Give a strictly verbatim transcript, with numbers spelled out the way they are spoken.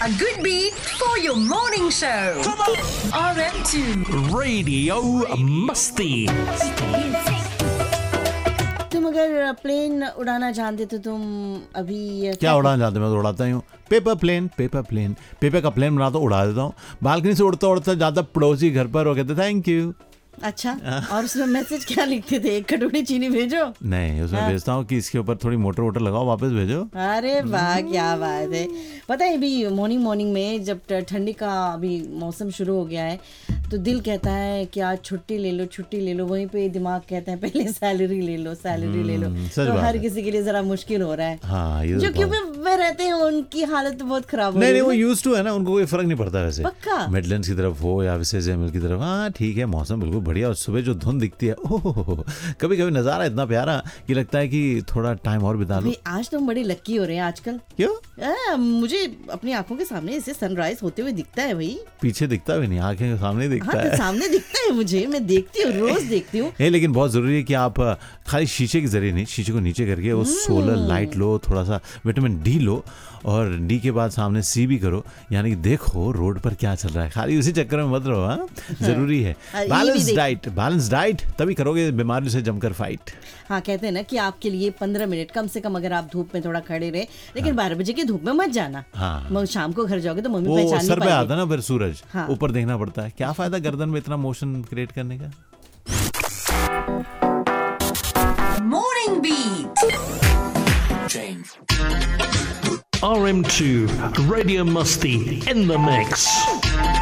A good beat for your morning show. R M two Radio Masti. तुम अगर plane उड़ाना जानते तो तुम अभी क्या उड़ाना जानते? मैं तो उड़ाता ही हूँ। Paper plane, paper plane, paper का प्लेन बनाता हूँ, उड़ा देता हूँ। बालकनी से उड़ता उड़ता जाता पड़ोसी घर पर, वो कहते थैंक यू। अच्छा, और उसमें मैसेज क्या लिखते थे? एक कटोरी चीनी भेजो? नहीं, उसमें भेजता हूँ कि इसके ऊपर थोड़ी मोटर वोटर लगाओ, वापस भेजो। अरे वाह, क्या बात है। पता है अभी मॉर्निंग मॉर्निंग में जब ठंडी का अभी मौसम शुरू हो गया है तो दिल कहता है कि आज छुट्टी ले लो, छुट्टी ले लो। वहीं पे दिमाग कहता है पहले सैलरी ले लो, सैलरी ले लो। तो हर किसी के लिए जरा मुश्किल हो रहा है। हाँ, ये जो क्योंकि वे रहते हैं उनकी हालत तो बहुत खराब हो नहीं रही नहीं, है। वो यूज्ड टू है ना, उनको कोई फर्क नहीं पड़ता वैसे। पक्का मिडलैंड्स की तरफ हो या वैसे जैमल की तरफ, हाँ ठीक है, मौसम बिल्कुल बढ़िया। और सुबह जो धुंध दिखती है, ओह, कभी कभी नजारा इतना प्यारा कि लगता है कि थोड़ा टाइम और बिता लो। आज तुम बड़ी लकी हो रहे हैं आजकल। क्यों? आ, मुझे अपनी आंखों के सामने ऐसे सनराइज होते हुए दिखता है। भाई पीछे दिखता भी नहीं, आंखें के सामने दिखता हाँ, है। तो सामने दिखता है मुझे, मैं देखती हूँ, रोज देखती हूँ। लेकिन बहुत जरूरी है कि आप खाली शीशे के जरिए नहीं, शीशे को नीचे करके वो सोलर लाइट लो, थोड़ा सा विटामिन डी लो, और डी के बाद सामने सी भी करो, यानी कि देखो रोड पर क्या चल रहा है। खाली उसी चक्कर में मत रहो। हाँ, जरूरी है बैलेंस डाइट। बैलेंस डाइट तभी करोगे बीमारियों से जमकर फाइट। हाँ, कहते हैं ना कि आपके लिए पंद्रह मिनट कम से कम अगर आप धूप में थोड़ा खड़े रहे, लेकिन बारह बजे की धूप में मत जाना। हाँ, शाम को घर जाओगे तो मम्मी पहचान नहीं पाएगी। सर पे आता ना फिर सूरज, हाँ। ऊपर देखना पड़ता है। क्या फायदा गर्दन में इतना मोशन क्रिएट करने का। Morning Beat. R M two Radio Masti in the mix.